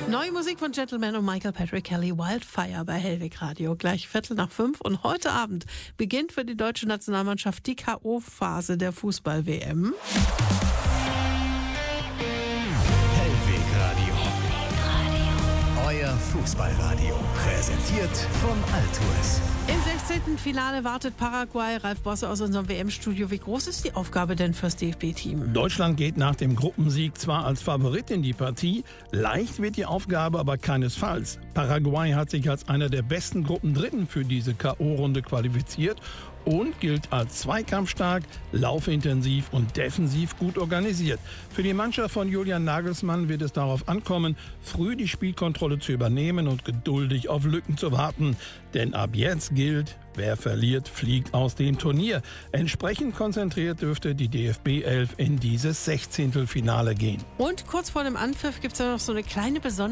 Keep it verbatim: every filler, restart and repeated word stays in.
Neue Musik von Gentleman und Michael Patrick Kelly, Wildfire bei Hellwig Radio. Gleich Viertel nach fünf. Und heute Abend beginnt für die deutsche Nationalmannschaft die K O-Phase der Fußball-W M. Hellwig Radio. Euer Fußballradio. Präsentiert von Altours. Im sechzehnten Finale wartet Paraguay. Ralf Bosse aus unserem W M-Studio. Wie groß ist die Aufgabe denn fürs D F B-Team? Deutschland geht nach dem Gruppensieg zwar als Favorit in die Partie, leicht wird die Aufgabe aber keinesfalls. Paraguay hat sich als einer der besten Gruppendritten für diese K O-Runde qualifiziert und gilt als zweikampfstark, laufintensiv und defensiv gut organisiert. Für die Mannschaft von Julian Nagelsmann wird es darauf ankommen, früh die Spielkontrolle zu übernehmen und geduldig auf Lücken zu warten. Denn ab jetzt gilt, wer verliert, fliegt aus dem Turnier. Entsprechend konzentriert dürfte die D F B elf in dieses Sechzehntelfinale gehen. Und kurz vor dem Anpfiff gibt es ja noch so eine kleine Besonderheit.